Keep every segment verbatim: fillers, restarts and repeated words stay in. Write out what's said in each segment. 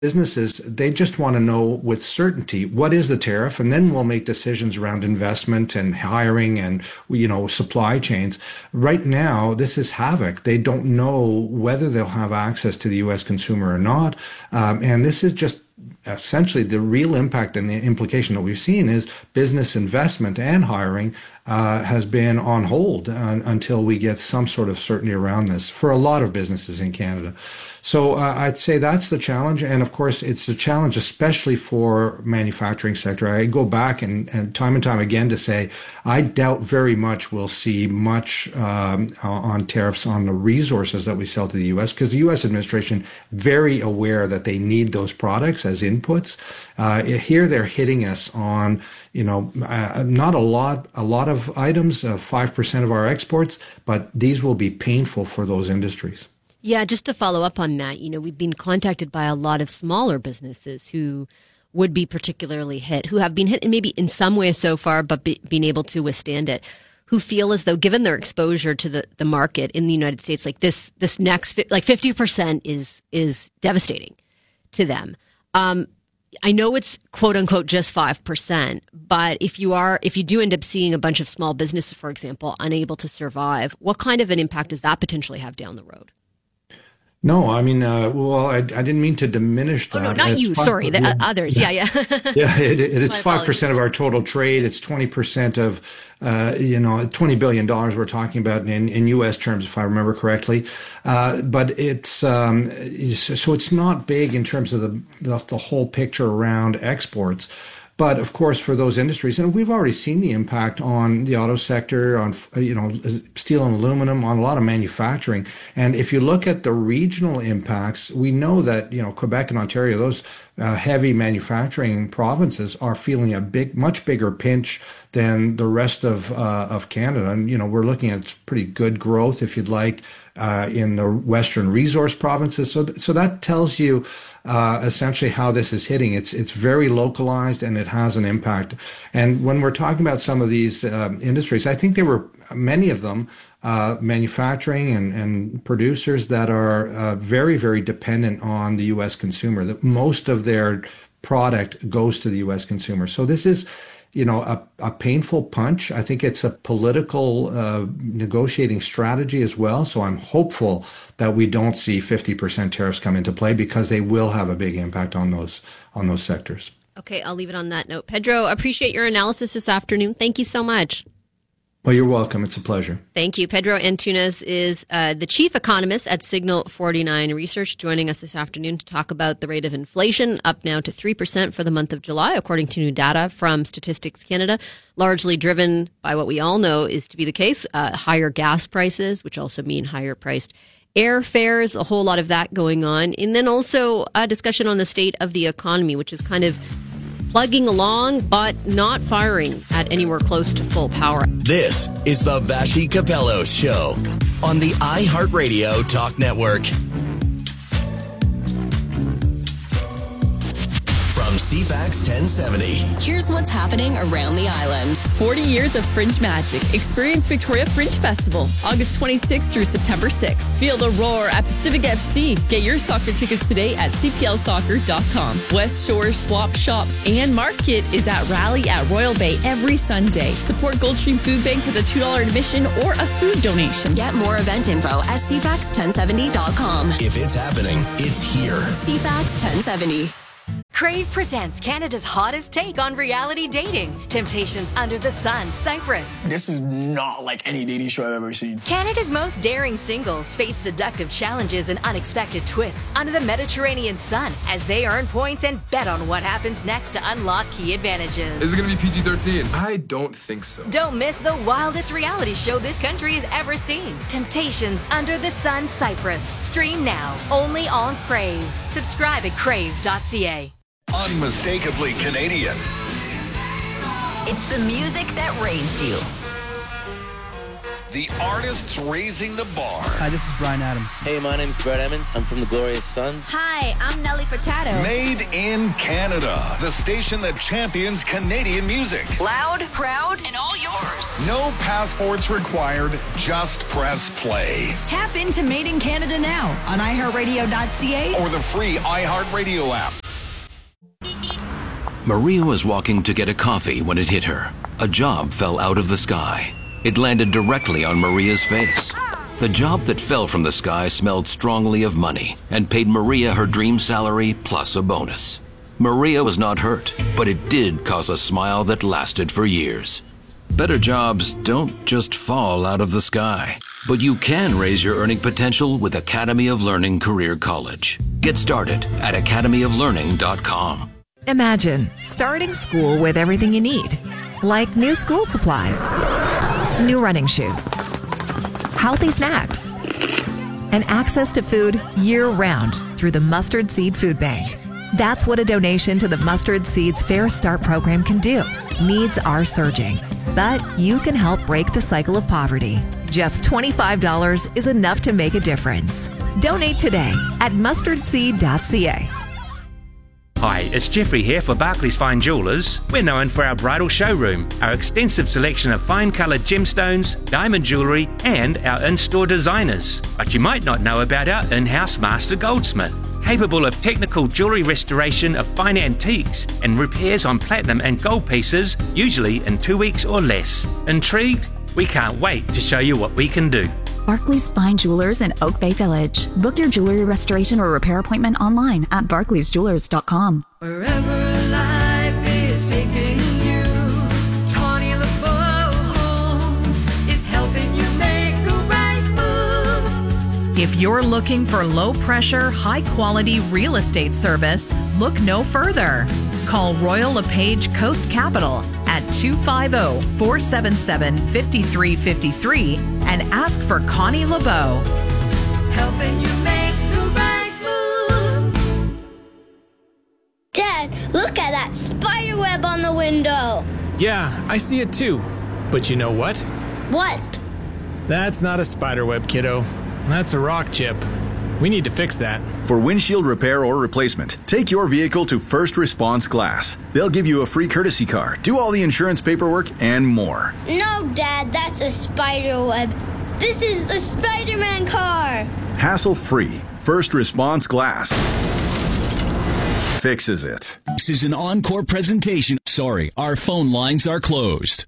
businesses, they just want to know with certainty what is the tariff, and then we'll make decisions around investment and hiring and, you know, supply chains. Right now, this is havoc. They don't know whether they'll have access to the U S consumer or not. Um, and this is just essentially the real impact and the implication that we've seen is business investment and hiring uh, has been on hold uh, until we get some sort of certainty around this for a lot of businesses in Canada. So uh, I'd say that's the challenge. And of course, it's a challenge, especially for manufacturing sector. I go back and, and time and time again to say, I doubt very much we'll see much um, on tariffs on the resources that we sell to the U S, because the U S administration very aware that they need those products as inputs. Uh, here they're hitting us on, you know, uh, not a lot, a lot of items, uh, five percent of our exports, but these will be painful for those industries. Yeah, just to follow up on that, you know, we've been contacted by a lot of smaller businesses who would be particularly hit, who have been hit maybe in some way so far, but be, being able to withstand it, who feel as though given their exposure to the, the market in the United States, like this, this next, like fifty percent is, is devastating to them. Um, I know it's quote unquote just five percent, but if you are, if you do end up seeing a bunch of small businesses, for example, unable to survive, what kind of an impact does that potentially have down the road? No, I mean, uh, well, I, I didn't mean to diminish that. Oh, no, not it's you. five, Sorry, the uh, others. Yeah, yeah. yeah, it, it, it's five percent of our total trade. It's twenty percent of, uh, you know, twenty billion dollars we're talking about in, in U S terms, if I remember correctly. Uh, but it's, um, so it's not big in terms of the, the, the whole picture around exports. But of course, for those industries, and we've already seen the impact on the auto sector, on, you know, steel and aluminum, on a lot of manufacturing. And if you look at the regional impacts, we know that, you know, Quebec and Ontario, those uh, heavy manufacturing provinces are feeling a big, much bigger pinch than the rest of uh, of Canada. And, you know, we're looking at pretty good growth, if you'd like, uh, in the Western resource provinces. So, so that tells you uh, essentially how this is hitting. It's it's very localized and it has an impact. And when we're talking about some of these um, industries, I think there were many of them, uh, manufacturing and, and producers that are uh, very, very dependent on the U S consumer, that most of their product goes to the U S consumer. So this is, you know, a, a painful punch. I think it's a political uh, negotiating strategy as well. So I'm hopeful that we don't see fifty percent tariffs come into play, because they will have a big impact on those on those sectors. Okay, I'll leave it on that note. Pedro, appreciate your analysis this afternoon. Thank you so much. Well, you're welcome. It's a pleasure. Thank you. Pedro Antunes is uh, the chief economist at Signal forty-nine Research, joining us this afternoon to talk about the rate of inflation, up now to three percent for the month of July, according to new data from Statistics Canada, largely driven by what we all know is to be the case, uh, higher gas prices, which also mean higher priced airfares, a whole lot of that going on. And then also a discussion on the state of the economy, which is kind of plugging along, but not firing at anywhere close to full power. This is the Vassy Capello Show on the iHeartRadio Talk Network. From C FAX ten seventy. Here's what's happening around the island. forty years of Fringe magic. Experience Victoria Fringe Festival, August twenty-sixth through September sixth. Feel the roar at Pacific F C. Get your soccer tickets today at c p l soccer dot com. West Shore Swap Shop and Market is at Rally at Royal Bay every Sunday. Support Goldstream Food Bank with a two dollars admission or a food donation. Get more event info at c fax ten seventy dot com. If it's happening, it's here. C FAX ten seventy. Crave presents Canada's hottest take on reality dating. Temptations Under the Sun, Cyprus. This is not like any dating show I've ever seen. Canada's most daring singles face seductive challenges and unexpected twists under the Mediterranean sun as they earn points and bet on what happens next to unlock key advantages. Is it going to be P G thirteen? I don't think so. Don't miss the wildest reality show this country has ever seen. Temptations Under the Sun, Cyprus. Stream now, only on Crave. Subscribe at crave dot c a. Unmistakably Canadian. It's the music that raised you. The artists raising the bar. Hi, this is Brian Adams. Hey, my name's Brett Emmons. I'm from the Glorious Sons. Hi, I'm Nelly Furtado. Made in Canada. The station that champions Canadian music. Loud, proud, and all yours. No passports required. Just press play. Tap into Made in Canada now on i heart radio dot c a or the free iHeartRadio app. Maria was walking to get a coffee when it hit her. A job fell out of the sky. It landed directly on Maria's face. The job that fell from the sky smelled strongly of money and paid Maria her dream salary plus a bonus. Maria was not hurt, but it did cause a smile that lasted for years. Better jobs don't just fall out of the sky, but you can raise your earning potential with Academy of Learning Career College. Get started at academy of learning dot com. Imagine starting school with everything you need, like new school supplies, new running shoes, healthy snacks, and access to food year-round through the Mustard Seed Food Bank. That's what a donation to the Mustard Seeds Fair Start program can do. Needs are surging, but you can help break the cycle of poverty. Just twenty-five dollars is enough to make a difference. Donate today at mustard seed dot c a. Hi, it's Jeffrey here for Barclays Fine Jewellers. We're known for our bridal showroom, our extensive selection of fine coloured gemstones, diamond jewellery, and our in-store designers. But you might not know about our in-house master goldsmith, capable of technical jewellery restoration of fine antiques and repairs on platinum and gold pieces, usually in two weeks or less. Intrigued? We can't wait to show you what we can do. Barclays Fine Jewelers in Oak Bay Village. Book your jewelry restoration or repair appointment online at barclays jewelers dot com. Wherever life is taking you, Connie LeBeau Homes is helping you make the right move. If you're looking for low-pressure, high-quality real estate service, look no further. Call Royal LePage Coast Capital at two five zero, four seven seven, five three five three and ask for Connie LeBeau. Helping you make the right move. Dad, look at that spider web on the window. Yeah, I see it too. But you know what? What? That's not a spider web, kiddo. That's a rock chip. We need to fix that. For windshield repair or replacement, take your vehicle to First Response Glass. They'll give you a free courtesy car, do all the insurance paperwork, and more. No, Dad, that's a spider web. This is a Spider-Man car. Hassle-free. First Response Glass fixes it. This is an encore presentation. Sorry, our phone lines are closed.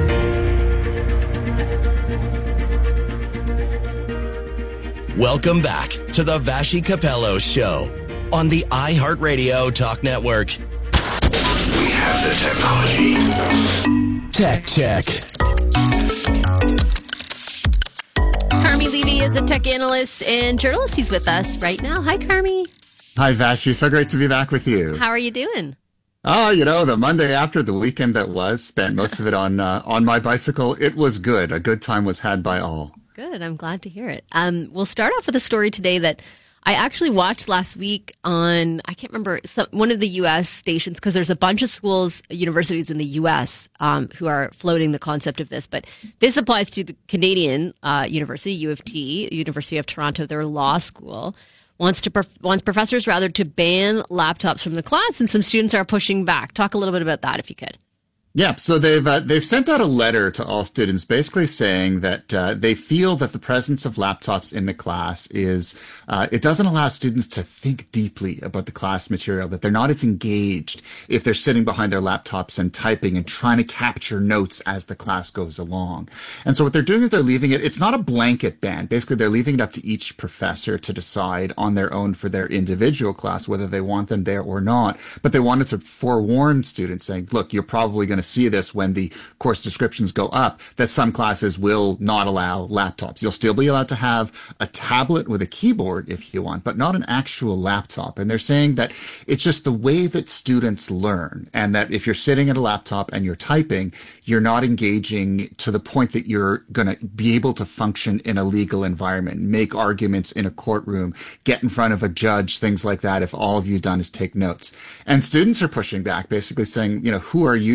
Welcome back to the Vassy Capello Show on the iHeartRadio Talk Network. We have the technology. Tech Check. Carmi Levy is a tech analyst and journalist. He's with us right now. Hi, Carmi. Hi, Vassy. So great to be back with you. How are you doing? Oh, you know, the Monday after the weekend that was, spent most of it on uh, on my bicycle. It was good. A good time was had by all. Good. I'm glad to hear it. Um, we'll start off with a story today that I actually watched last week on, I can't remember, some, one of the U S stations, because there's a bunch of schools, universities in the U S um, who are floating the concept of this. But this applies to the Canadian uh, university, U of T, University of Toronto, their law school. Wants to prof- wants professors rather to ban laptops from the class, and some students are pushing back. Talk a little bit about that if you could. Yeah, so they've uh, they've sent out a letter to all students basically saying that uh, they feel that the presence of laptops in the class is, uh, it doesn't allow students to think deeply about the class material, that they're not as engaged if they're sitting behind their laptops and typing and trying to capture notes as the class goes along. And so what they're doing is they're leaving it, it's not a blanket ban. Basically, they're leaving it up to each professor to decide on their own for their individual class whether they want them there or not. But they wanted to forewarn students saying, look, you're probably going to see this when the course descriptions go up, that some classes will not allow laptops. You'll still be allowed to have a tablet with a keyboard if you want, but not an actual laptop. And they're saying that it's just the way that students learn, and that if you're sitting at a laptop and you're typing, you're not engaging to the point that you're going to be able to function in a legal environment, make arguments in a courtroom, get in front of a judge, things like that, if all you've done is take notes. And students are pushing back, basically saying, you know, who are you to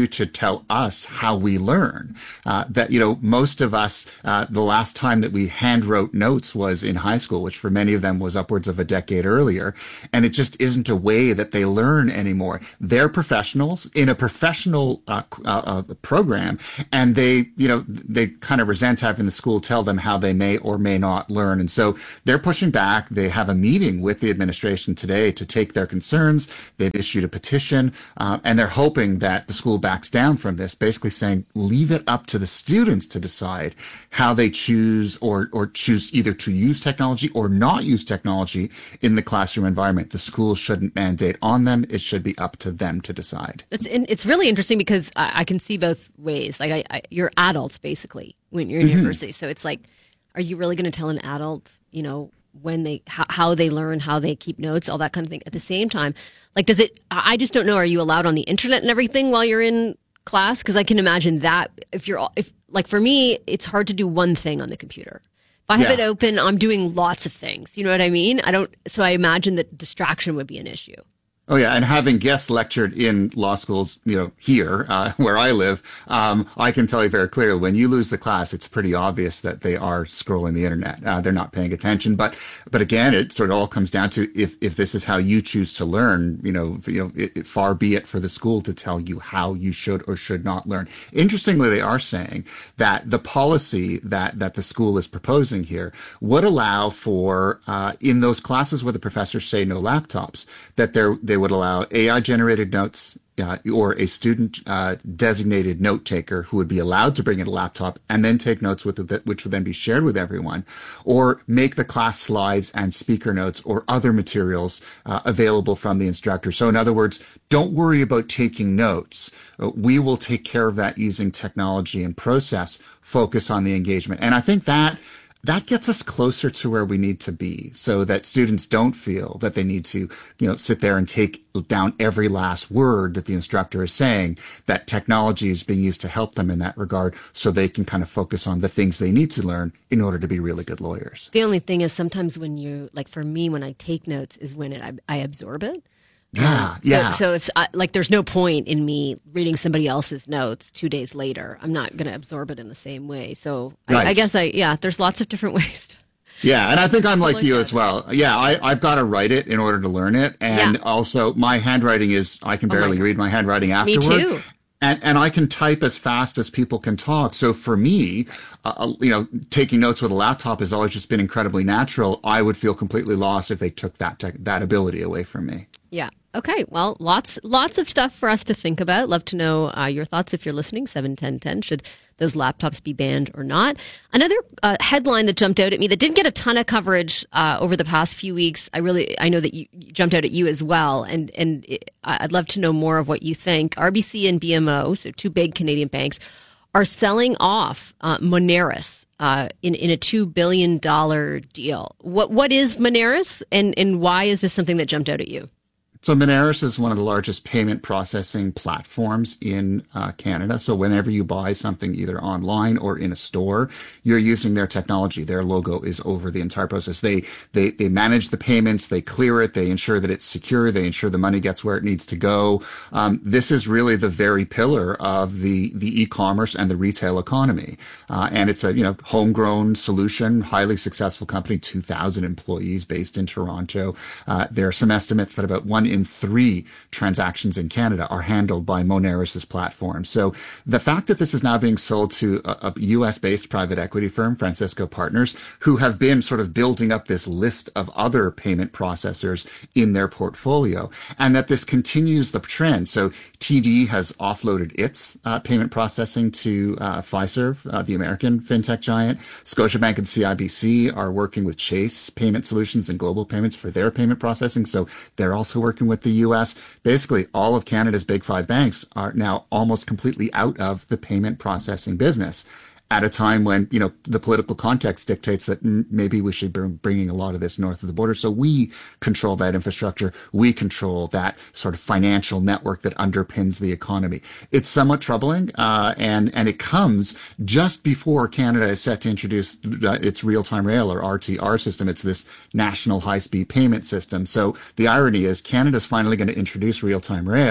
tell us how we learn. Uh, that, you know, most of us, uh, the last time that we hand wrote notes was in high school, which for many of them was upwards of a decade earlier. And it just isn't a way that they learn anymore. They're professionals in a professional uh, uh, program, and they, you know, they kind of resent having the school tell them how they may or may not learn. And so they're pushing back. They have a meeting with the administration today to take their concerns. They've issued a petition, uh, and they're hoping that the school backs down from this, basically saying, leave it up to the students to decide how they choose or, or choose either to use technology or not use technology in the classroom environment. The school shouldn't mandate on them. It should be up to them to decide. It's it's really interesting because I, I can see both ways. Like I, I, you're adults basically when you're in Mm-hmm. university, so it's like, are you really going to tell an adult, you know, when they how, how they learn, how they keep notes, all that kind of thing? At the same time, like, does it? I just don't know. Are you allowed on the internet and everything while you're in class? Because I can imagine that if you're if like for me, it's hard to do one thing on the computer. If I have Yeah. it open, I'm doing lots of things. You know what I mean? I don't. So I imagine that distraction would be an issue. Oh, yeah. And having guest lectured in law schools, you know, here, uh, where I live, um, I can tell you very clearly, when you lose the class, it's pretty obvious that they are scrolling the internet. Uh, they're not paying attention. But, but again, it sort of all comes down to if, if this is how you choose to learn, you know, you know, it, it, far be it for the school to tell you how you should or should not learn. Interestingly, they are saying that the policy that, that the school is proposing here would allow for, uh, in those classes where the professors say no laptops, that there, they would allow A I-generated notes uh, or a student uh, designated note taker who would be allowed to bring in a laptop and then take notes with it, which would then be shared with everyone, or make the class slides and speaker notes or other materials uh, available from the instructor. So in other words, don't worry about taking notes. Uh, we will take care of that using technology and process. Focus on the engagement. And I think that that gets us closer to where we need to be so that students don't feel that they need to, you know, sit there and take down every last word that the instructor is saying, that technology is being used to help them in that regard so they can kind of focus on the things they need to learn in order to be really good lawyers. The only thing is sometimes when you, like for me, when I take notes is when it, I, I absorb it. Yeah, um, so, yeah. So if I, like, there's no point in me reading somebody else's notes two days later. I'm not going to absorb it in the same way. So Right. I, I guess I, yeah, there's lots of different ways. To, Yeah, and I think I'm like like you that. as well. Yeah, I, I've got to write it in order to learn it. And Yeah. also, my handwriting is, I can Oh my barely God. read my handwriting Me afterward. too. And, and I can type as fast as people can talk. So for me, uh, you know, taking notes with a laptop has always just been incredibly natural. I would feel completely lost if they took that tech, that ability away from me. Yeah. Okay. Well, lots lots of stuff for us to think about. Love to know uh, your thoughts if you're listening. seven ten ten. Should those laptops be banned or not? Another uh, headline that jumped out at me that didn't get a ton of coverage uh, over the past few weeks. I really I know that you, you jumped out at you as well, and and it, I'd love to know more of what you think. R B C and B M O, so two big Canadian banks, are selling off uh, Moneris uh, in in a two billion dollars deal. What what is Moneris, and and why is this something that jumped out at you? So Moneris is one of the largest payment processing platforms in uh, Canada. So whenever you buy something either online or in a store, you're using their technology. Their logo is over the entire process. They they they manage the payments, they clear it, they ensure that it's secure, they ensure the money gets where it needs to go. Um, this is really the very pillar of the the e-commerce and the retail economy. Uh, and it's a you know homegrown solution, highly successful company, two thousand employees based in Toronto. Uh, there are some estimates that about one in three transactions in Canada are handled by Moneris' platform. So the fact that this is now being sold to a, a U S-based private equity firm, Francisco Partners, who have been sort of building up this list of other payment processors in their portfolio, and that this continues the trend. So T D has offloaded its uh, payment processing to uh, Fiserv, uh, the American fintech giant. Scotiabank and C I B C are working with Chase Payment Solutions and Global Payments for their payment processing. So they're also working with the U S. Basically, all of Canada's big five banks are now almost completely out of the payment processing business at a time when, you know, the political context dictates that mm, maybe we should be bringing a lot of this north of the border. So we control that infrastructure. We control that sort of financial network that underpins the economy. It's somewhat troubling, uh, and, and it comes just before Canada is set to introduce uh, its real-time rail, or R T R system. It's this national high-speed payment system. So the irony is Canada's finally going to introduce real-time rail,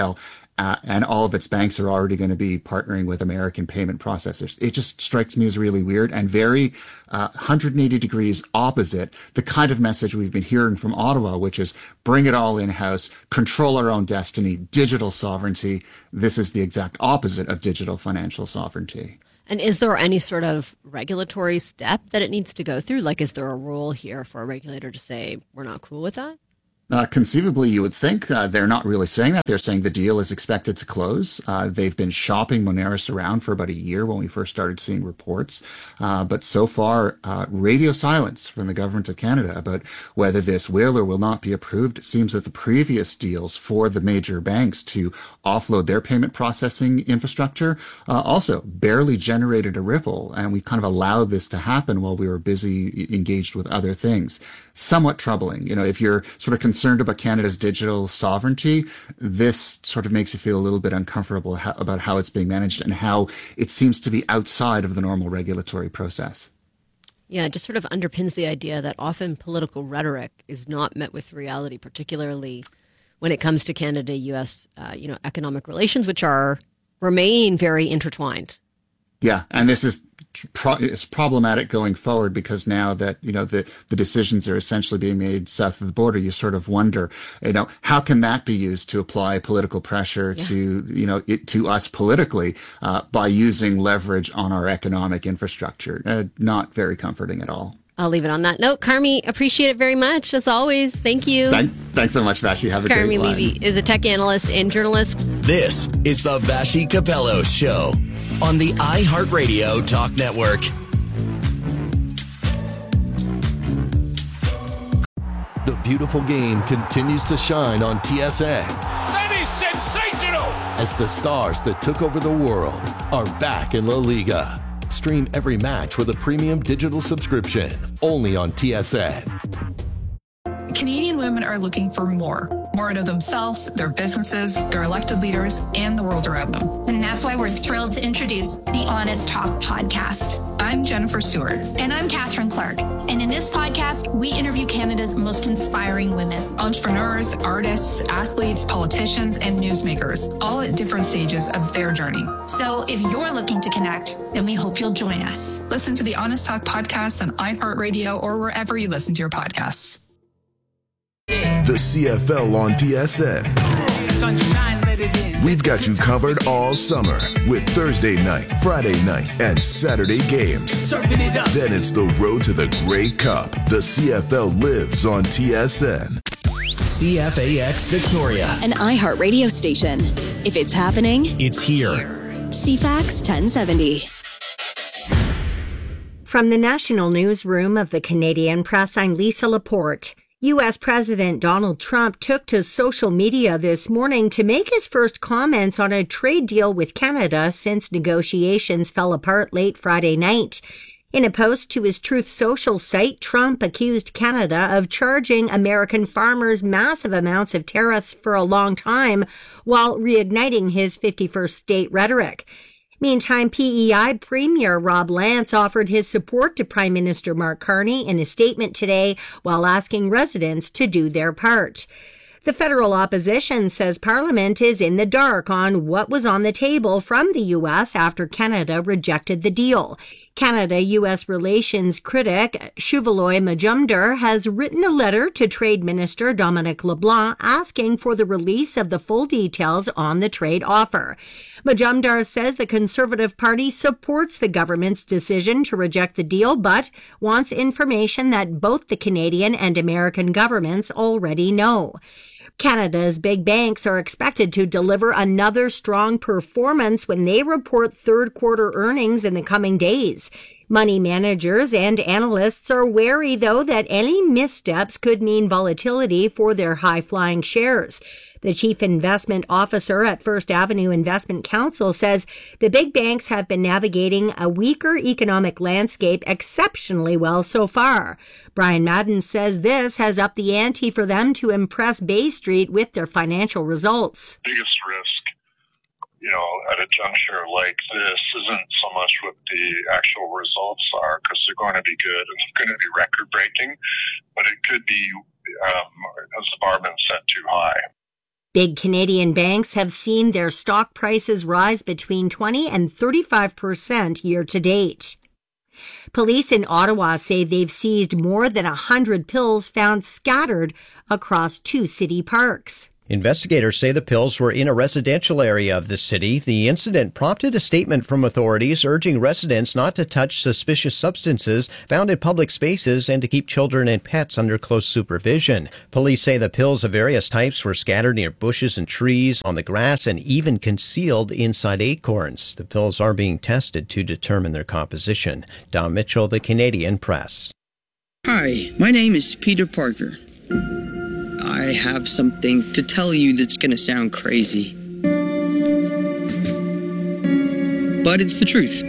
uh, and all of its banks are already going to be partnering with American payment processors. It just strikes me as really weird and very uh, one hundred eighty degrees opposite the kind of message we've been hearing from Ottawa, which is bring it all in-house, control our own destiny, digital sovereignty. This is the exact opposite of digital financial sovereignty. And is there any sort of regulatory step that it needs to go through? Like, is there a rule here for a regulator to say, we're not cool with that? Uh, conceivably, you would think uh, they're not really saying that. They're saying the deal is expected to close. Uh, they've been shopping Moneris around for about a year when we first started seeing reports. Uh, but so far, uh, radio silence from the government of Canada about whether this will or will not be approved. It seems that the previous deals for the major banks to offload their payment processing infrastructure uh, also barely generated a ripple. And we kind of allowed this to happen while we were busy engaged with other things. Somewhat troubling. You know, if you're sort of concerned about Canada's digital sovereignty, this sort of makes you feel a little bit uncomfortable how, about how it's being managed and how it seems to be outside of the normal regulatory process. Yeah, it just sort of underpins the idea that often political rhetoric is not met with reality, particularly when it comes to Canada-U S uh, you know, economic relations, which are remain very intertwined. Yeah, and this is pro- it's problematic going forward because now that, you know, the, the decisions are essentially being made south of the border, you sort of wonder, you know, how can that be used to apply political pressure yeah. to, you know, it, to us politically uh, by using leverage on our economic infrastructure? Uh, not very comforting at all. I'll leave it on that note. Carmi, appreciate it very much, as always. Thank you. Thank, thanks so much, Vassy. Have a Carmi great one. Carmi Levy is a tech analyst and journalist. This is the Vassy Kapelos Show on the iHeartRadio Talk Network. The beautiful game continues to shine on T S N. That is sensational! As the stars that took over the world are back in La Liga. Stream every match with a premium digital subscription, only on T S N. Canadian women are looking for more. More out of themselves, their businesses, their elected leaders, and the world around them. And that's why we're thrilled to introduce the Honest Talk podcast. I'm Jennifer Stewart. And I'm Catherine Clark. And in this podcast, we interview Canada's most inspiring women. Entrepreneurs, artists, athletes, politicians, and newsmakers, all at different stages of their journey. So if you're looking to connect, then we hope you'll join us. Listen to the Honest Talk podcast on iHeartRadio or wherever you listen to your podcasts. The C F L on T S N. We've got you covered all summer with Thursday night, Friday night, and Saturday games. Then it's the road to the Grey Cup. The C F L lives on T S N. C F A X Victoria, an iHeart radio station. If it's happening, it's here. C FAX ten seventy. From the National Newsroom of the Canadian Press, I'm Lisa Laporte. U S. President Donald Trump took to social media this morning to make his first comments on a trade deal with Canada since negotiations fell apart late Friday night. In a post to his Truth Social site, Trump accused Canada of charging American farmers massive amounts of tariffs for a long time while reigniting his fifty-first state rhetoric. Meantime, P E I Premier Rob Lance offered his support to Prime Minister Mark Carney in a statement today while asking residents to do their part. The federal opposition says Parliament is in the dark on what was on the table from the U S after Canada rejected the deal. Canada-U S relations critic Shuvaloy Majumdar has written a letter to Trade Minister Dominic LeBlanc asking for the release of the full details on the trade offer. Majumdar says the Conservative Party supports the government's decision to reject the deal, but wants information that both the Canadian and American governments already know. Canada's big banks are expected to deliver another strong performance when they report third quarter earnings in the coming days. Money managers and analysts are wary, though, that any missteps could mean volatility for their high-flying shares. The chief investment officer at First Avenue Investment Council says the big banks have been navigating a weaker economic landscape exceptionally well so far. Brian Madden says this has upped the ante for them to impress Bay Street with their financial results. Biggest risk, you know, at a juncture like this isn't so much what the actual results are, because they're going to be good and they're going to be record-breaking, but it could be, um, has the bar been set too high? Big Canadian banks have seen their stock prices rise between twenty and thirty-five percent year to date. Police in Ottawa say they've seized more than one hundred pills found scattered across two city parks. Investigators say the pills were in a residential area of the city. The incident prompted a statement from authorities urging residents not to touch suspicious substances found in public spaces and to keep children and pets under close supervision. Police say the pills of various types were scattered near bushes and trees, on the grass, and even concealed inside acorns. The pills are being tested to determine their composition. Don Mitchell, The Canadian Press. Hi, my name is Peter Parker. I have something to tell you that's going to sound crazy. But it's the truth.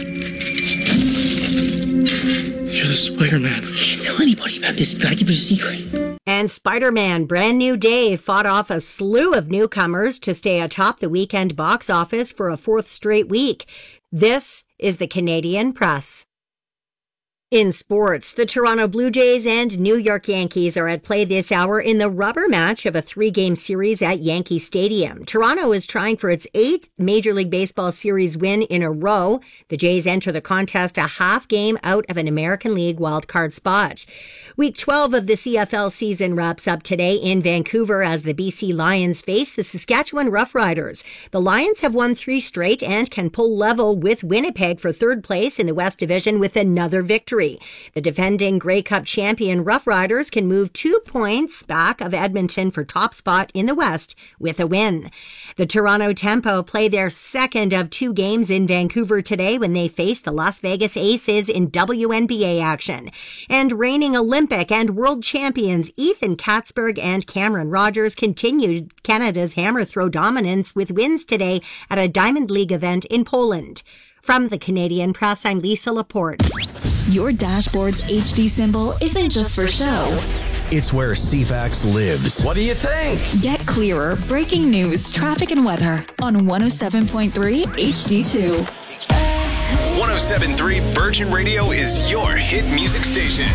You're the Spider-Man. Can't tell anybody about this. Gotta keep it a secret. And Spider-Man Brand New Day fought off a slew of newcomers to stay atop the weekend box office for a fourth straight week. This is the Canadian Press. In sports, the Toronto Blue Jays and New York Yankees are at play this hour in the rubber match of a three-game series at Yankee Stadium. Toronto is trying for its eighth Major League Baseball series win in a row. The Jays enter the contest a half game out of an American League wildcard spot. Week twelve of the C F L season wraps up today in Vancouver as the B C Lions face the Saskatchewan Roughriders. The Lions have won three straight and can pull level with Winnipeg for third place in the West Division with another victory. The defending Grey Cup champion Roughriders can move two points back of Edmonton for top spot in the West with a win. The Toronto Tempo play their second of two games in Vancouver today when they face the Las Vegas Aces in W N B A action. And reigning Olympic and world champions Ethan Katzberg and Cameron Rogers continued Canada's hammer throw dominance with wins today at a Diamond League event in Poland. From the Canadian Press, I'm Lisa Laporte. Your dashboard's H D symbol isn't just for show. It's where C FAX lives. What do you think? Get clearer breaking news, traffic, and weather on one oh seven point three H D two. one oh seven point three Virgin Radio is your hit music station.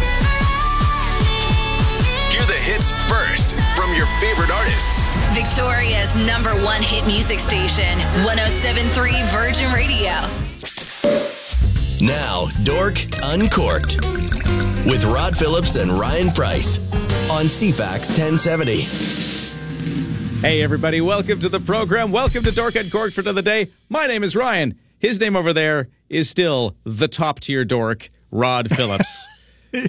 Hear the hits first from your favorite artists. Victoria's number one hit music station, one oh seven point three Virgin Radio. Now, Dork Uncorked with Rod Phillips and Ryan Price on C FAX ten seventy. Hey, everybody. Welcome to the program. Welcome to Dork Uncorked for another day. My name is Ryan. His name over there is still the top-tier dork, Rod Phillips. Yeah.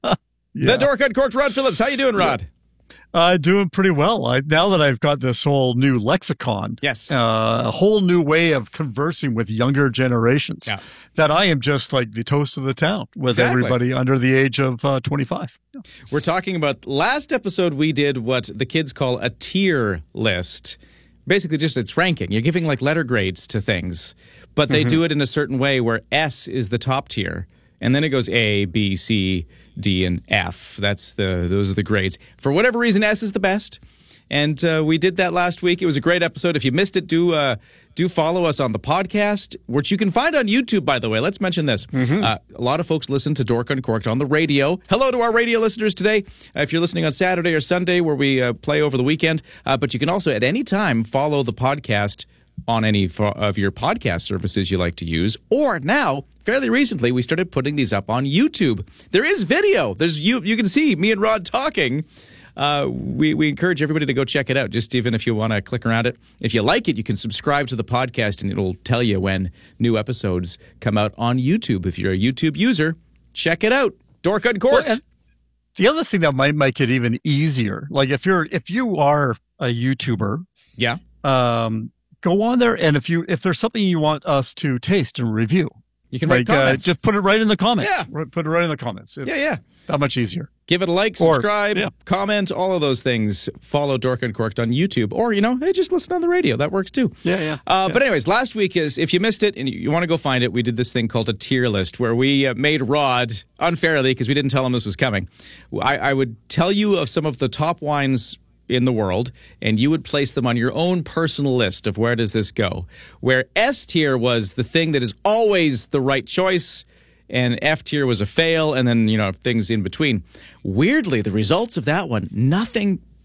The Dork Uncorked, Rod Phillips. How you doing, Rod? Uh, doing pretty well. I, now that I've got this whole new lexicon, yes, uh, a whole new way of conversing with younger generations, yeah. that I am just like the toast of the town with Exactly. everybody under the age of uh, twenty-five. Yeah. We're talking about last episode. We did what the kids call a tier list. Basically, just it's ranking. You're giving like letter grades to things, but they mm-hmm. do it in a certain way where S is the top tier, and then it goes A, B, C, D, and F. That's the those are the grades. For whatever reason, S is the best, and uh, we did that last week. It was a great episode. If you missed it, do uh, do follow us on the podcast, which you can find on YouTube. By the way, let's mention this. Mm-hmm. Uh, a lot of folks listen to Dork Uncorked on the radio. Hello to our radio listeners today. Uh, if you're listening on Saturday or Sunday, where we uh, play over the weekend, uh, but you can also at any time follow the podcast on any of your podcast services you like to use. Or now, fairly recently, we started putting these up on YouTube. There is video. There's you. You can see me and Rod talking. Uh, we, we encourage everybody to go check it out, just even if you want to click around it. If you like it, you can subscribe to the podcast, and it'll tell you when new episodes come out on YouTube. If you're a YouTube user, check it out. Dork Uncorked. Well, the other thing that might make it even easier, like if you're if you are a YouTuber, yeah, um, go on there, and if you if there's something you want us to taste and review, you can like, write comments. Uh, just put it right in the comments. Yeah, put it right in the comments. It's yeah, yeah, that much easier. Give it a like, subscribe, or, yeah. comment, all of those things. Follow Dork Uncorked on YouTube, or you know, hey, just listen on the radio. That works too. Yeah, yeah. Uh, yeah. But anyways, last week is if you missed it and you, you want to go find it, we did this thing called a tier list where we uh, made Rod unfairly because we didn't tell him this was coming. I, I would tell you of some of the top wines in the world, and you would place them on your own personal list of where does this go. Where S tier was the thing that is always the right choice, and F tier was a fail, and then, you know, things in between. Weirdly, the results of that one, nothing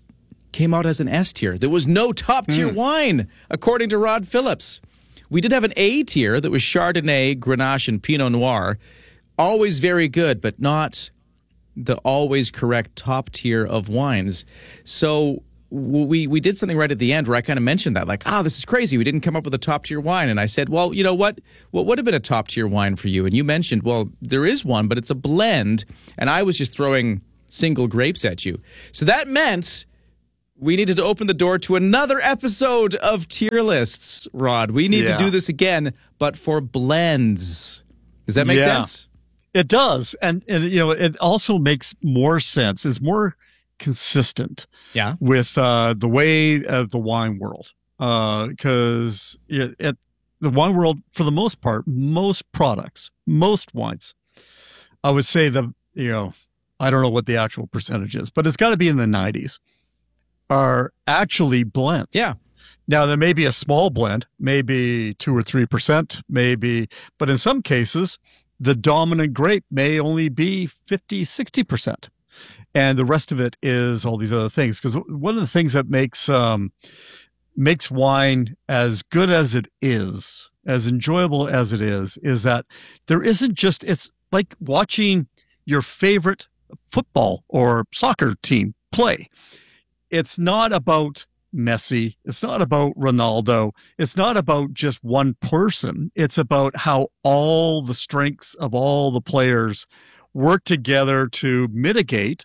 came out as an S tier. There was no top tier mm. wine, according to Rod Phillips. We did have an A tier that was Chardonnay, Grenache, and Pinot Noir. Always very good, but not the always correct top tier of wines. So we we did something right at the end where I kind of mentioned that, like, ah, oh, this is crazy. We didn't come up with a top tier wine. And I said, well, you know what? What would have been a top tier wine for you? And you mentioned, well, there is one, but it's a blend. And I was just throwing single grapes at you. So that meant we needed to open the door to another episode of tier lists, Rod. We need yeah. to do this again, but for blends. Does that make yeah. sense? It does. And, and, you know, it also makes more sense. It's more consistent yeah. with uh, the way of the wine world. Because uh, it, it, the wine world, for the most part, most products, most wines, I would say the, you know, I don't know what the actual percentage is, but it's got to be in the nineties, are actually blends. Yeah. Now, there may be a small blend, maybe two or three percent, maybe, but in some cases, the dominant grape may only be fifty, sixty percent. And the rest of it is all these other things. Because one of the things that makes um, makes wine as good as it is, as enjoyable as it is, is that there isn't just, it's like watching your favorite football or soccer team play. It's not about Messi. It's not about Ronaldo. It's not about just one person. It's about how all the strengths of all the players work together to mitigate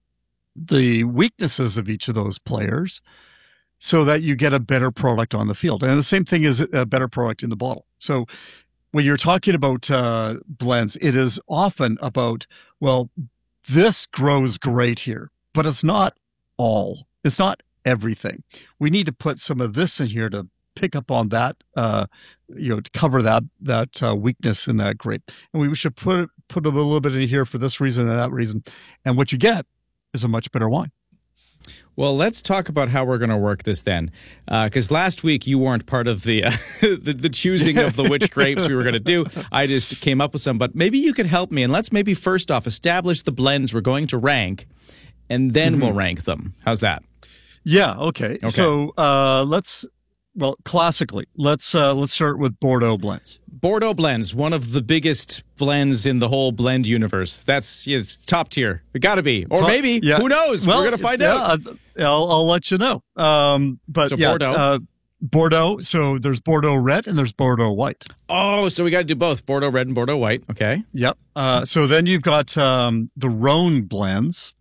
the weaknesses of each of those players so that you get a better product on the field. And the same thing is a better product in the bottle. So when you're talking about uh, blends, it is often about, well, this grows great here, but it's not all. It's not everything. We need to put some of this in here to pick up on that, uh, you know, to cover that that uh, weakness in that grape. And we should put put a little bit in here for this reason and that reason. And what you get is a much better wine. Well, let's talk about how we're going to work this then. Because uh, last week you weren't part of the, uh, the the choosing of the which grapes we were going to do. I just came up with some. But maybe you could help me. And let's maybe first off establish the blends we're going to rank, and then mm-hmm. we'll rank them. How's that? Yeah, okay. okay. So uh, let's, well, classically, let's uh, let's start with Bordeaux blends. Bordeaux blends, one of the biggest blends in the whole blend universe. That's yes, top tier. It got to be. Or top, maybe. Yeah. Who knows? Well, we're going to find yeah, out. I'll, I'll let you know. Um, but so yeah, Bordeaux. Uh, Bordeaux. So there's Bordeaux red and there's Bordeaux white. Oh, so we got to do both Bordeaux red and Bordeaux white. Okay. Yep. Uh, so then you've got um, the Rhone blends.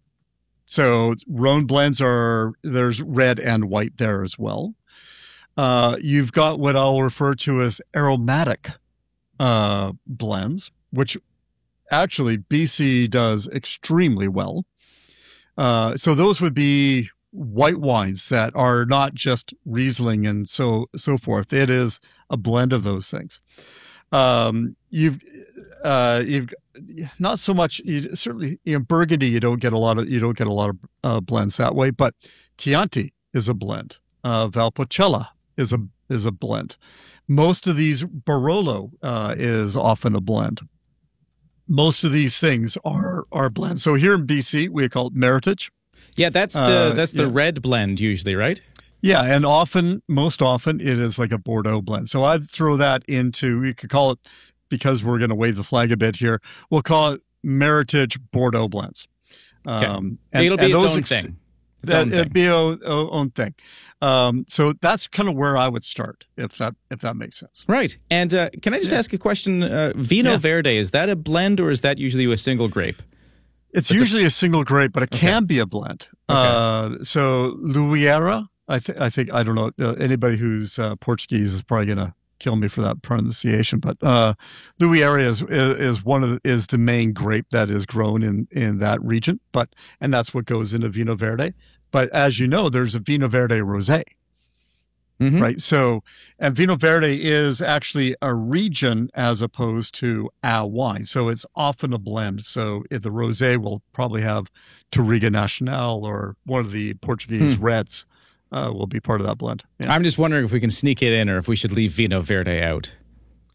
So Rhone blends are, there's red and white there as well. Uh, you've got what I'll refer to as aromatic uh, blends, which actually B C does extremely well. Uh, so those would be white wines that are not just Riesling and so so forth. It is a blend of those things. Um, you've uh, you've not so much. You, certainly, in Burgundy, you don't get a lot of you don't get a lot of uh, blends that way. But Chianti is a blend. Uh, Valpolicella is a is a blend. Most of these Barolo uh, is often a blend. Most of these things are are blends. So here in B C, we call it Meritage. Yeah, that's the uh, that's the yeah. red blend usually, right? Yeah, and often, most often, it is like a Bordeaux blend. So I'd throw that into, you could call it, because we're going to wave the flag a bit here, we'll call it Meritage Bordeaux blends. Okay. Um, and, It'll be and its own ex- thing. Its that, own it'd thing. be its own thing. Um, so that's kind of where I would start, if that if that makes sense. Right. And uh, can I just yeah. ask a question? Uh, Vino yeah. Verde, is that a blend or is that usually a single grape? It's That's usually a, a single grape, but it okay. can be a blend. Okay. Uh, so Luiera, I think, I think, I don't know, uh, anybody who's uh, Portuguese is probably going to kill me for that pronunciation, but uh, Luiera is, is one of the, is the main grape that is grown in, in that region, but, and that's what goes into Vino Verde. But as you know, there's a Vino Verde Rosé, mm-hmm. right? So, and Vino Verde is actually a region as opposed to a wine. So it's often a blend. So if the Rosé will probably have Touriga Nacional or one of the Portuguese hmm. reds. Uh, will be part of that blend. Yeah. I'm just wondering if we can sneak it in or if we should leave Vino Verde out.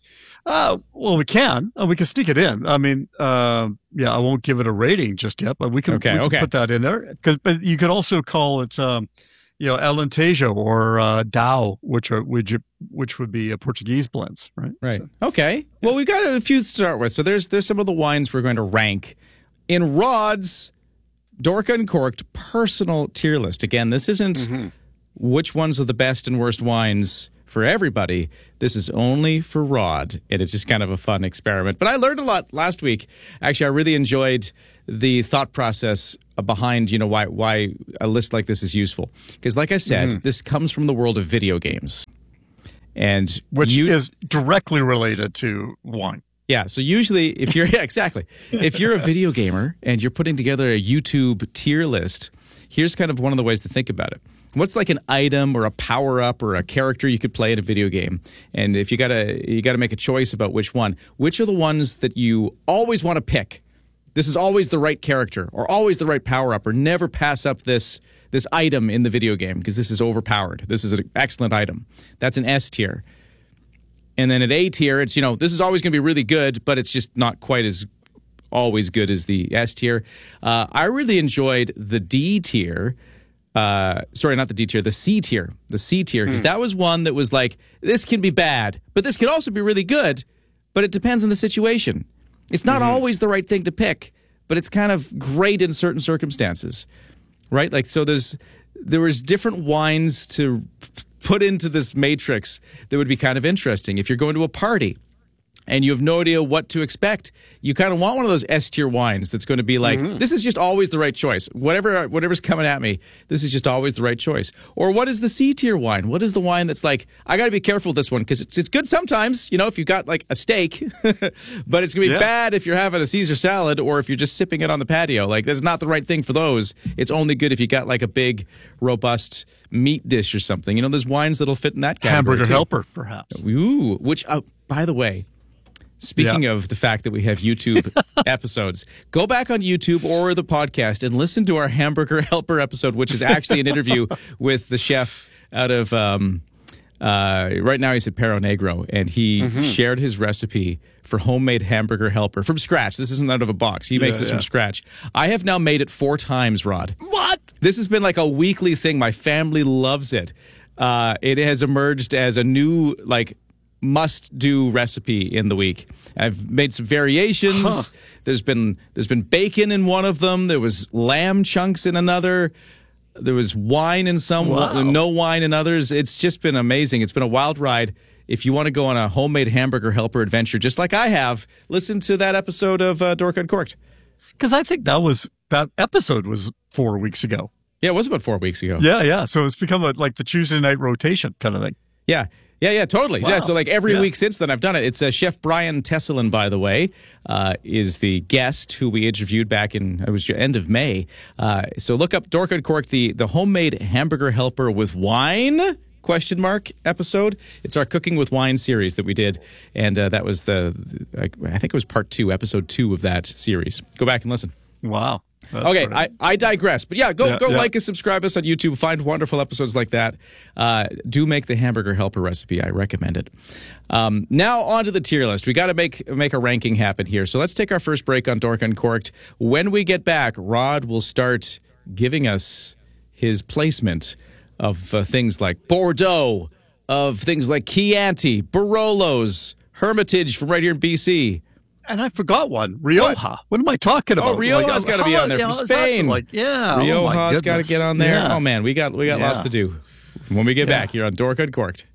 Uh, well, we can. Uh, we can sneak it in. I mean, uh, yeah, I won't give it a rating just yet, but we can, okay, we can okay. put that in there. Cause, but you could also call it, um, you know, Alentejo or uh, Dao, which are which, which would be a Portuguese blends, right? Right. So, okay. Well, we've got a few to start with. So there's there's some of the wines we're going to rank in Rod's Dork Uncorked personal tier list. Again, this isn't mm-hmm. which ones are the best and worst wines for everybody. This is only for Rod, and it's just kind of a fun experiment. But I learned a lot last week. Actually, I really enjoyed the thought process behind, you know, why why a list like this is useful. Because like I said, mm-hmm. this comes from the world of video games. And which you, is directly related to wine. Yeah, so usually if you're, yeah, exactly. If you're a video gamer and you're putting together a YouTube tier list, here's kind of one of the ways to think about it. What's like an item or a power-up or a character you could play in a video game? And if you gotta you gotta make a choice about which one, which are the ones that you always want to pick? This is always the right character or always the right power-up, or never pass up this this item in the video game because this is overpowered. This is an excellent item. That's an S tier. And then at A tier, it's, you know, this is always going to be really good, but it's just not quite as always good as the S tier. Uh, I really enjoyed the D tier. Uh, sorry, not the D tier, the C tier. The C tier, because mm. that was one that was like, this can be bad, but this could also be really good, but it depends on the situation. It's not mm-hmm. always the right thing to pick, but it's kind of great in certain circumstances, right? Like, so there's there was different wines to f- put into this matrix that would be kind of interesting. If you're going to a party and you have no idea what to expect, you kind of want one of those S-tier wines that's going to be like, mm-hmm. this is just always the right choice. Whatever, whatever's coming at me, this is just always the right choice. Or what is the C-tier wine? What is the wine that's like, I got to be careful with this one because it's, it's good sometimes, you know, if you've got like a steak, but it's going to be yeah. bad if you're having a Caesar salad or if you're just sipping it on the patio. Like, that's not the right thing for those. It's only good if you got like a big, robust meat dish or something. You know, there's wines that'll fit in that category. Hamburger too. helper, perhaps. Ooh, which, uh, by the way, Speaking yeah. of the fact that we have YouTube episodes, go back on YouTube or the podcast and listen to our Hamburger Helper episode, which is actually an interview with the chef out of, um, uh, right now he's at Perro Negro, and he mm-hmm. shared his recipe for homemade Hamburger Helper from scratch. This isn't out of a box. He makes yeah, this yeah. from scratch. I have now made it four times, Rod. What? This has been like a weekly thing. My family loves it. Uh, it has emerged as a new, like, must-do recipe in the week. I've made some variations. Huh. There's been there's been bacon in one of them. There was lamb chunks in another. There was wine in some, wow. no wine in others. It's just been amazing. It's been a wild ride. If you want to go on a homemade Hamburger Helper adventure, just like I have, listen to that episode of uh, Dork Uncorked. Because I think that was that episode was four weeks ago. Yeah, it was about four weeks ago. Yeah, yeah. So it's become a, like the Tuesday night rotation kind of thing. Yeah. Yeah, yeah, totally. Wow. Yeah, so like every yeah. week since then, I've done it. It's uh, Chef Brian Tesselin, by the way, uh, is the guest who we interviewed back in, it was end of May. Uh, so look up Dork Uncorked, the, the homemade Hamburger Helper with wine, question mark, episode. It's our Cooking with Wine series that we did, and uh, that was the, I think it was part two, episode two of that series. Go back and listen. Wow. That's okay, great. I, I digress. But yeah, go yeah, go yeah. like and subscribe us on YouTube. Find wonderful episodes like that. Uh, do make the Hamburger Helper recipe. I recommend it. Um, now on to the tier list. We got to make make a ranking happen here. So let's take our first break on Dork Uncorked. When we get back, Rod will start giving us his placement of uh, things like Bordeaux, of things like Chianti, Barolos, Hermitage from right here in B C. And I forgot one. Rioja. What, what am I talking about? Oh, Rioja's like, got to be on there from Spain. Like, yeah. Rioja's oh got to get on there. Yeah. Oh, man, we got we got yeah. lots to do. When we get yeah. back here on Dork Uncorked.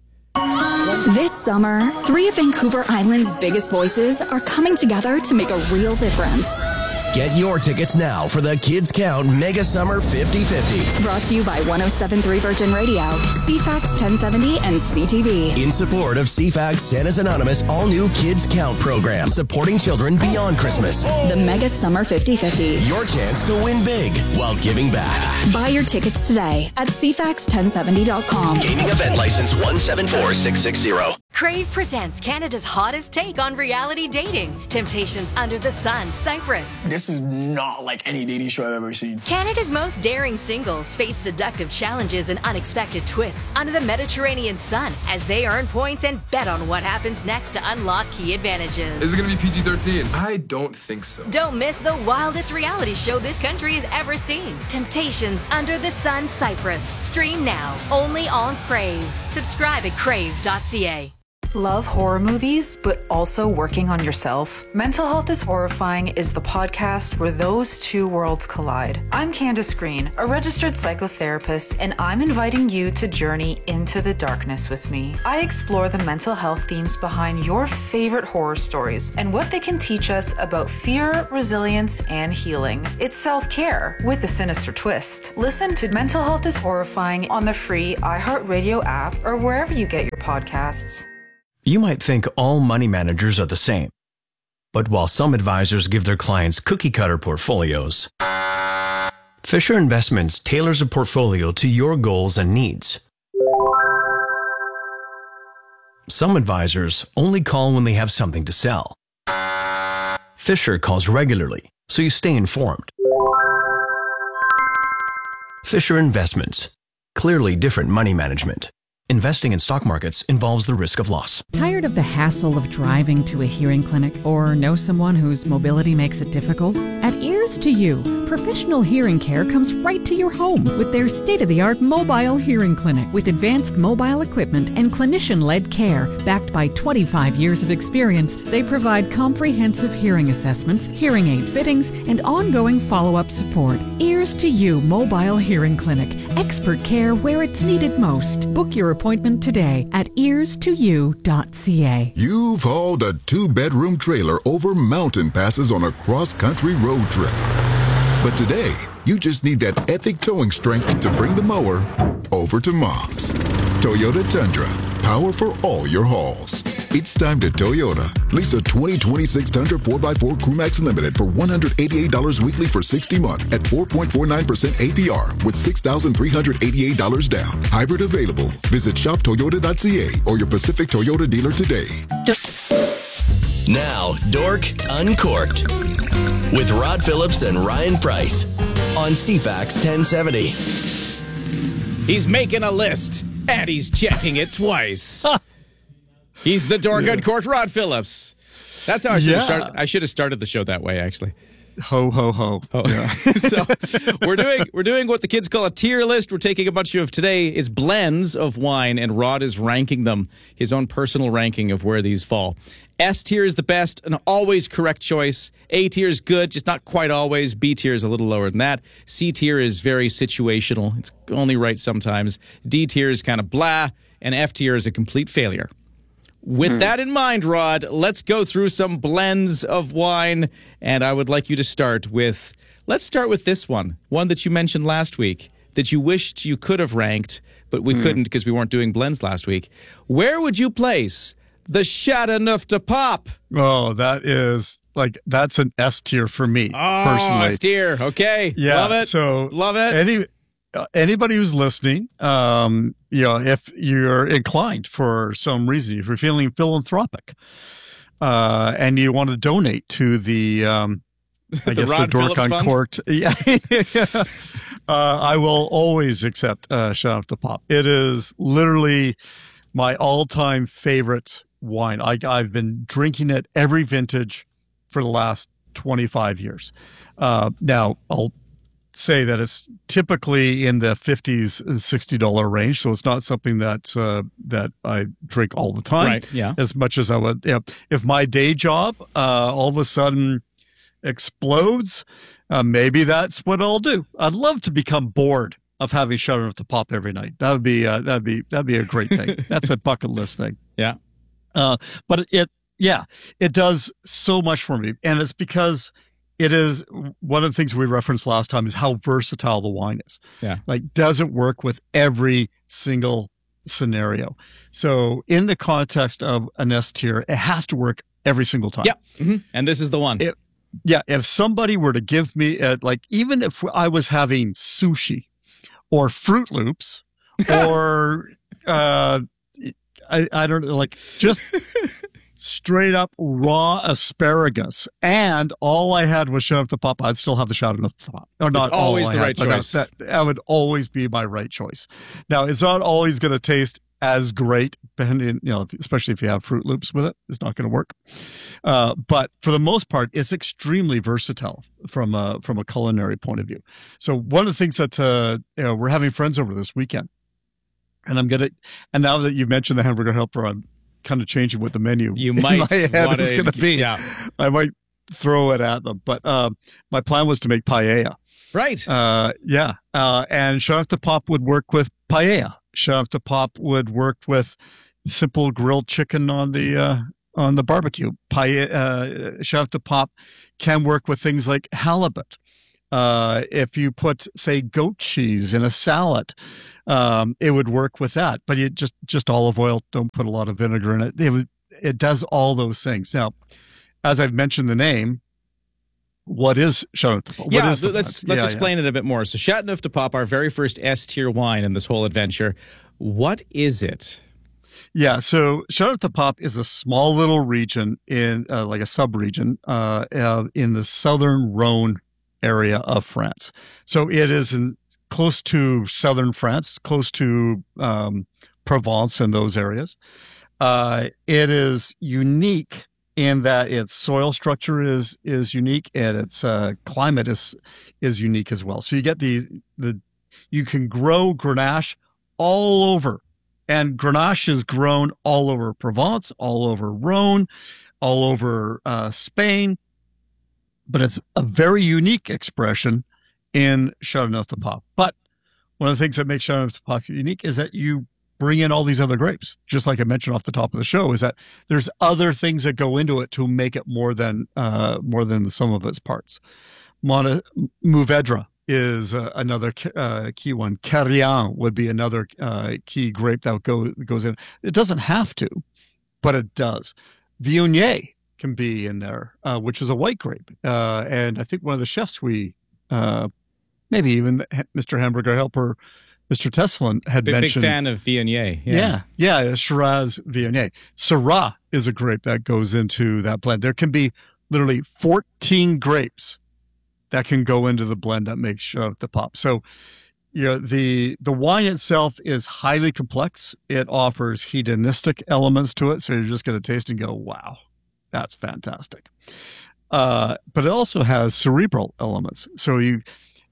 This summer, three of Vancouver Island's biggest voices are coming together to make a real difference. Get your tickets now for the Kids Count Mega Summer fifty fifty. Brought to you by one oh seven point three Virgin Radio, C FAX ten seventy, and C T V. In support of C FAX Santa's Anonymous all-new Kids Count program, supporting children beyond Christmas. The Mega Summer fifty fifty. Your chance to win big while giving back. Buy your tickets today at C FAX ten seventy dot com. Gaming event license one seven four six six zero. Crave presents Canada's hottest take on reality dating. Temptations Under the Sun, Cyprus. This is not like any dating show I've ever seen. Canada's most daring singles face seductive challenges and unexpected twists under the Mediterranean sun as they earn points and bet on what happens next to unlock key advantages. Is it going to be P G thirteen? I don't think so. Don't miss the wildest reality show this country has ever seen. Temptations Under the Sun, Cyprus. Stream now, only on Crave. Subscribe at crave dot c a. Love horror movies, but also working on yourself? Mental Health is Horrifying is the podcast where those two worlds collide. I'm Candace Green, a registered psychotherapist, and I'm inviting you to journey into the darkness with me. I explore the mental health themes behind your favorite horror stories and what they can teach us about fear, resilience, and healing. It's self-care with a sinister twist. Listen to Mental Health is Horrifying on the free iHeartRadio app or wherever you get your podcasts. You might think all money managers are the same. But while some advisors give their clients cookie-cutter portfolios, Fisher Investments tailors a portfolio to your goals and needs. Some advisors only call when they have something to sell. Fisher calls regularly, so you stay informed. Fisher Investments. Clearly different money management. Investing in stock markets involves the risk of loss. Tired of the hassle of driving to a hearing clinic or know someone whose mobility makes it difficult? At Ears to You, professional hearing care comes right to your home with their state-of-the-art mobile hearing clinic with advanced mobile equipment and clinician-led care. Backed by twenty-five years of experience, they provide comprehensive hearing assessments, hearing aid fittings, and ongoing follow-up support. Ears to You Mobile Hearing Clinic. Expert care where it's needed most. Book your appointment today at ears to you dot c a. You've hauled a two-bedroom trailer over mountain passes on a cross-country road trip. But today, you just need that epic towing strength to bring the mower over to Mom's. Toyota Tundra. Power for all your hauls. It's time to Toyota. Lease a twenty twenty-six Tundra four by four Crewmax Limited for one hundred eighty-eight dollars weekly for sixty months at four point four nine percent A P R with six thousand three hundred eighty-eight dollars down. Hybrid available. Visit shop toyota dot c a or your Pacific Toyota dealer today. Now, Dork Uncorked with Rod Phillips and Ryan Price on C FAX ten seventy. He's making a list and he's checking it twice. He's the Dork yeah. Uncorked Rod Phillips. That's how I should yeah. have started. I should have started the show that way, actually. Ho ho ho. Oh. Yeah. So we're doing we're doing what the kids call a tier list. We're taking a bunch of today is blends of wine, and Rod is ranking them, his own personal ranking of where these fall. S tier is the best, an always correct choice. A tier is good, just not quite always. B tier is a little lower than that. C tier is very situational. It's only right sometimes. D tier is kind of blah, and F tier is a complete failure. With mm. that in mind, Rod, let's go through some blends of wine, and I would like you to start with, let's start with this one, one that you mentioned last week, that you wished you could have ranked, but we mm. couldn't because we weren't doing blends last week. Where would you place the Chateauneuf de Pape? Oh, that is, like, that's an S tier for me, oh, personally. S tier, okay. Yeah, love it. So love it. Any, uh, anybody who's listening, um, you know, if you're inclined for some reason, if you're feeling philanthropic, uh, and you want to donate to the, um, I the guess Rod the Dork Phillips Uncorked, yeah, yeah. Uh, I will always accept uh, Chateauneuf de Pape. It is literally my all-time favorite wine. I, I've been drinking it every vintage for the last twenty-five years. Uh, now, I'll say that it's typically in the fifties and sixty dollars range, so it's not something that uh, that I drink all the time. Right, yeah. As much as I would. You know, if my day job uh, all of a sudden explodes, uh, maybe that's what I'll do. I'd love to become bored of having Chateauneuf de Pape every night. That would be uh, that'd be that'd be a great thing. That's a bucket list thing. Yeah. Uh, but it, yeah, it does so much for me, and it's because it is one of the things we referenced last time is how versatile the wine is. Yeah. Like, doesn't work with every single scenario. So in the context of an S tier, it has to work every single time. Yeah. Mm-hmm. And this is the one. It, yeah. If somebody were to give me, a, like, even if I was having sushi or Fruit Loops or, uh, I, I don't like just straight up raw asparagus. And all I had was Shout Up to Pop. I'd still have the Shout Up to Pop. Or not it's always all the I right had, choice. That, that would always be my right choice. Now, it's not always going to taste as great, depending, you know, especially if you have Fruit Loops with it, it's not going to work. Uh, but for the most part, it's extremely versatile from a, from a culinary point of view. So one of the things that, uh, you know, we're having friends over this weekend, and I'm going to, and now that you've mentioned the Hamburger Helper, I'm kind of changing what the menu you in might my head want is going to be. Yeah. I might throw it at them. But uh, my plan was to make paella. Right. Uh, yeah. Uh, and Shout Up to Pop would work with paella. Shout Up to Pop would work with simple grilled chicken on the uh, on the barbecue. Paella, uh, Shout Up to Pop can work with things like halibut. Uh, if you put, say, goat cheese in a salad, um, it would work with that. But you just just olive oil. Don't put a lot of vinegar in it. It would, it does all those things. Now, as I've mentioned the name, what is Shout Up to Pop? What yeah, is the let's brand? let's yeah, explain yeah. it a bit more. So, Chateauneuf de Pop, our very first S tier wine in this whole adventure. What is it? Yeah, so Shout Up to Pop is a small little region in, uh, like a sub-region, uh, uh, in the southern Rhone area of France. So it is in close to southern France, close to um, Provence and those areas. Uh, it is unique in that its soil structure is is unique and its uh, climate is is unique as well. So you get the the you can grow Grenache all over, and Grenache is grown all over Provence, all over Rhone, all over uh, Spain. But it's a very unique expression in Chateauneuf de Pop. But one of the things that makes Chateauneuf de Pop unique is that you bring in all these other grapes. Just like I mentioned off the top of the show, is that there's other things that go into it to make it more than uh, more than the sum of its parts. Mona, Mourvedre is uh, another uh, key one. Carignan would be another uh, key grape that go, goes in. It doesn't have to, but it does. Viognier can be in there, uh, which is a white grape. Uh, and I think one of the chefs we, uh, maybe even Mister Hamburger Helper, Mister Teslin had big, mentioned. Big fan of Viognier. Yeah, yeah, yeah Shiraz Viognier. Syrah is a grape that goes into that blend. There can be literally fourteen grapes that can go into the blend that makes Shout Up to Pop. So, you know, the the wine itself is highly complex. It offers hedonistic elements to it, so you're just going to taste and go, wow, that's fantastic. Uh, but it also has cerebral elements. So you,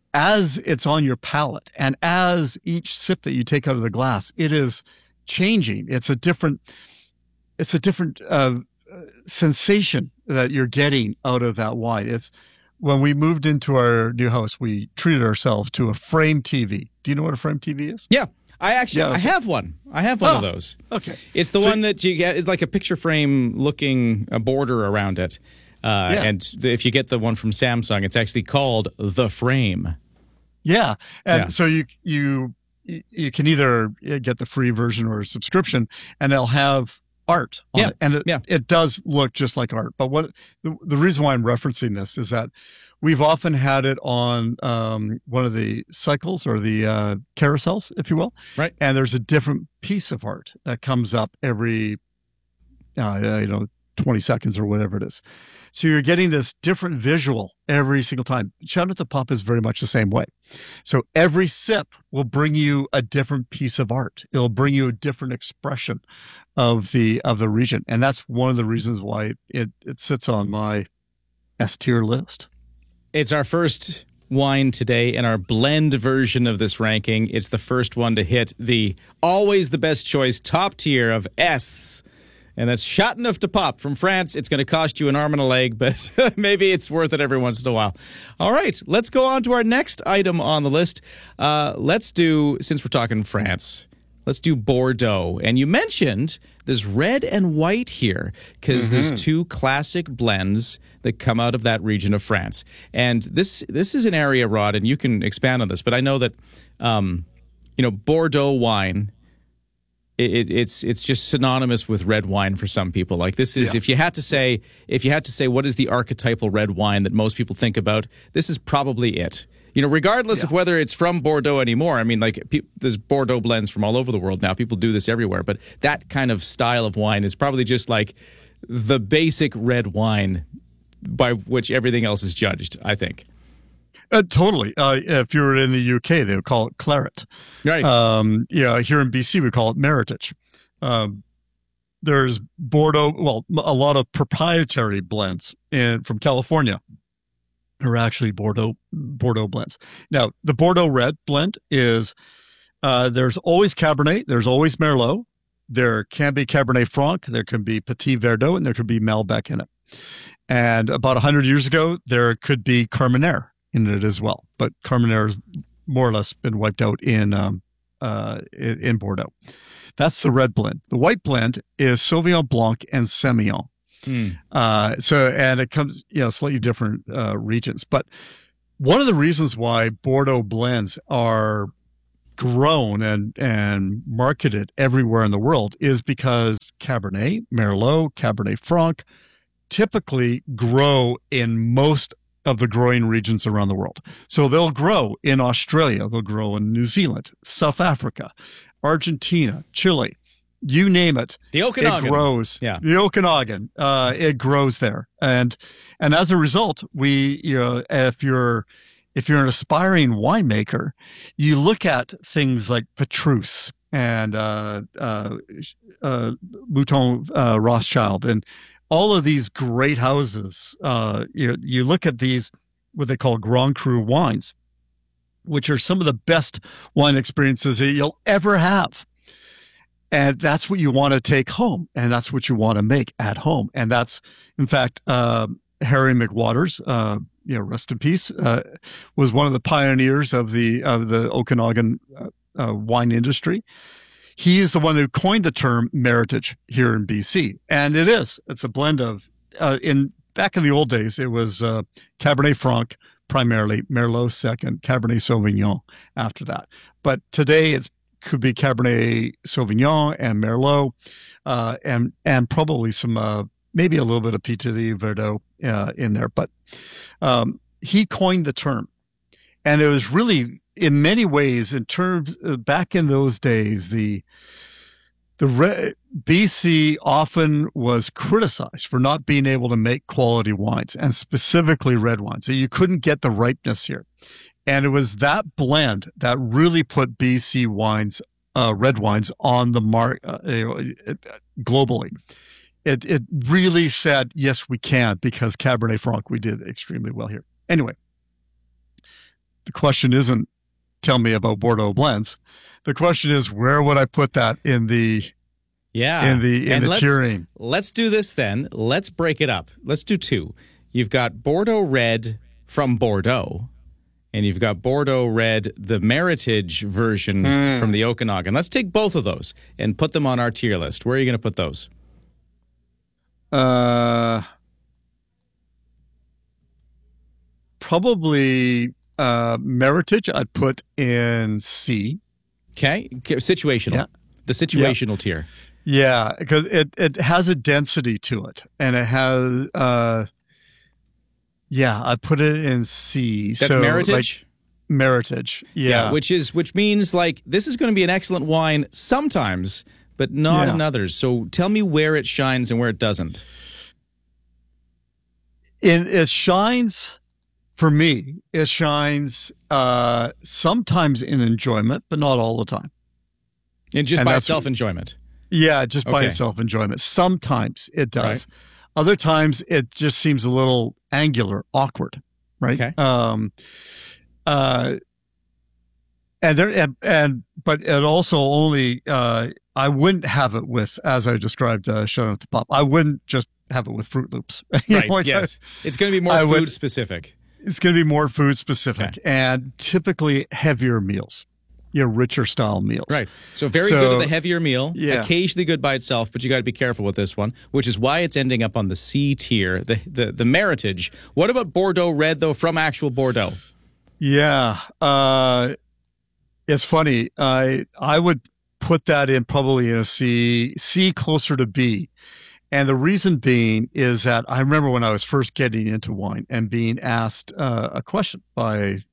as it's on your palate and as each sip that you take out of the glass, it is changing. It's a different, it's a different uh, sensation that you're getting out of that wine. It's, when we moved into our new house, we treated ourselves to a frame T V. Do you know what a frame T V is? Yeah. I actually, yeah, okay. I have one. I have one oh, of those. Okay. It's the so, one that you get, it's like a picture frame looking a border around it. Uh, yeah. And the, if you get the one from Samsung, it's actually called The Frame. Yeah. And yeah. so you, you, you can either get the free version or a subscription, and they'll have art on yeah. it. And it, yeah. it does look just like art. But what the, the reason why I'm referencing this is that we've often had it on um, one of the cycles or the uh, carousels, if you will. Right. And there's a different piece of art that comes up every, uh, you know, twenty seconds or whatever it is. So you're getting this different visual every single time. Shout Up to Pop is very much the same way. So every sip will bring you a different piece of art. It'll bring you a different expression of the of the region. And that's one of the reasons why it, it sits on my S tier list. It's our first wine today in our blend version of this ranking. It's the first one to hit the always the best choice top tier of S. And that's Chateauneuf de Pop from France. It's going to cost you an arm and a leg, but maybe it's worth it every once in a while. All right, let's go on to our next item on the list. Uh, let's do, since we're talking France, let's do Bordeaux. And you mentioned there's red and white here because mm-hmm. there's two classic blends that come out of that region of France. And this this is an area, Rod, and you can expand on this, but I know that, um, you know, Bordeaux wine, It, it's it's just synonymous with red wine for some people. Like this is, yeah. if you had to say, if you had to say, what is the archetypal red wine that most people think about? This is probably it. You know, regardless yeah. of whether it's from Bordeaux anymore. I mean, like pe- there's Bordeaux blends from all over the world now. People do this everywhere. But that kind of style of wine is probably just like the basic red wine by which everything else is judged, I think. Uh, totally. Uh, if you were in the U K, they would call it claret. Right. Um, yeah. Here in B C, we call it Meritage. Um, there's Bordeaux. Well, a lot of proprietary blends in from California are actually Bordeaux Bordeaux blends. Now, the Bordeaux Red blend is uh, there's always Cabernet, there's always Merlot, there can be Cabernet Franc, there can be Petit Verdot, and there could be Malbec in it. And about one hundred years ago, there could be Carmenere in it as well. But Carmenere has more or less been wiped out in um, uh, in Bordeaux. That's the red blend. The white blend is Sauvignon Blanc and Semillon. Mm. Uh, so, and it comes, you know, slightly different uh, regions. But one of the reasons why Bordeaux blends are grown and, and marketed everywhere in the world is because Cabernet, Merlot, Cabernet Franc typically grow in most of the growing regions around the world. So they'll grow in Australia, they'll grow in New Zealand, South Africa, Argentina, Chile. You name it, the Okanagan. It grows. Yeah. The Okanagan, uh, it grows there, and and as a result, we you know if you're if you're an aspiring winemaker, you look at things like Petrus and uh, uh, uh, Mouton uh, Rothschild and all of these great houses. Uh, you you look at these what they call Grand Cru wines, which are some of the best wine experiences that you'll ever have. And that's what you want to take home, and that's what you want to make at home. And that's, in fact, uh, Harry McWaters, uh, you know, rest in peace, uh, was one of the pioneers of the of the Okanagan uh, uh, wine industry. He is the one who coined the term meritage here in B C, and it is. It's a blend of uh, in back in the old days, it was uh, Cabernet Franc primarily, Merlot second, Cabernet Sauvignon after that. But today it's could be Cabernet Sauvignon and Merlot, uh, and and probably some uh, maybe a little bit of Petit Verdot uh, in there. But um, he coined the term, and it was really in many ways in terms uh, back in those days the the re- B C often was criticized for not being able to make quality wines, and specifically red wines. So you couldn't get the ripeness here. And it was that blend that really put B C wines, uh, red wines, on the mark uh, globally. It it really said, yes, we can, because Cabernet Franc, we did extremely well here. Anyway, the question isn't, tell me about Bordeaux blends. The question is, where would I put that in the yeah in the in and the let's, tiering? Let's do this then. Let's break it up. Let's do two. You've got Bordeaux Red from Bordeaux. And you've got Bordeaux Red, the Meritage version mm. from the Okanagan. Let's take both of those and put them on our tier list. Where are you going to put those? Uh, probably uh, Meritage I'd put in C. Okay. Situational. Yeah. The situational yeah. tier. Yeah, because it, it has a density to it. And it has... Uh, Yeah, I put it in C. That's so, Meritage? Like, Meritage, yeah. yeah. Which is which means like this is going to be an excellent wine sometimes, but not yeah. in others. So tell me where it shines and where it doesn't. In, it shines, for me, it shines uh, sometimes in enjoyment, but not all the time. And just and by itself enjoyment? Yeah, just okay. by itself enjoyment. Sometimes it does. Right. Other times it just seems a little angular, awkward, right? Okay. Um, uh, and there, and, and but it also only uh, I wouldn't have it with, as I described, uh, showing at the pop. I wouldn't just have it with Fruit Loops. Right. Like yes. I, it's going to be more I food would, specific. It's going to be more food specific, okay. and typically heavier meals. You know, richer style meals. Right. So very so, good with a heavier meal. Yeah. Occasionally good by itself, but you got to be careful with this one, which is why it's ending up on the C tier, the, the the Meritage. What about Bordeaux Red, though, from actual Bordeaux? Yeah. Uh, it's funny. I I would put that in probably in a C, C closer to B. And the reason being is that I remember when I was first getting into wine and being asked uh, a question by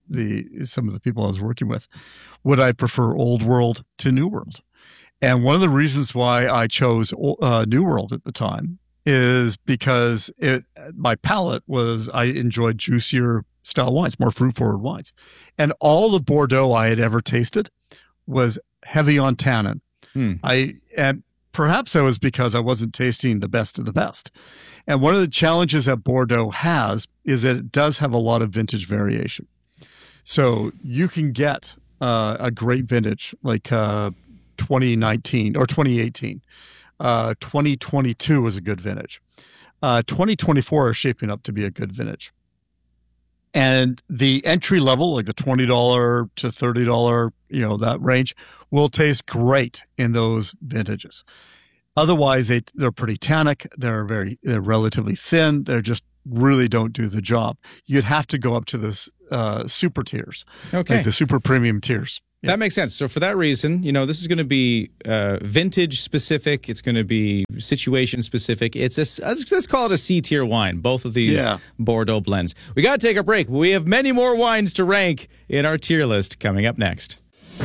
the some of the people I was working with, would I prefer Old World to New World? And one of the reasons why I chose uh, New World at the time is because it my palate was I enjoyed juicier style wines, more fruit forward wines, and all the Bordeaux I had ever tasted was heavy on tannin. Hmm. I and perhaps that was because I wasn't tasting the best of the best. And one of the challenges that Bordeaux has is that it does have a lot of vintage variation. So you can get uh, a great vintage like uh, twenty nineteen or twenty eighteen. Uh, twenty twenty-two was a good vintage. Uh, twenty twenty-four is shaping up to be a good vintage. And the entry level, like the twenty dollars to thirty dollars, you know, that range, will taste great in those vintages. Otherwise, they, they're pretty tannic. They're very, they're relatively thin. They just really don't do the job. You'd have to go up to the uh, super tiers, Okay. like the super premium tiers. That makes sense. So for that reason, you know, this is going to be uh, vintage specific. It's going to be situation specific. It's a, let's, let's call it a C tier wine, both of these Yeah. Bordeaux blends. We got to take a break. We have many more wines to rank in our tier list coming up next.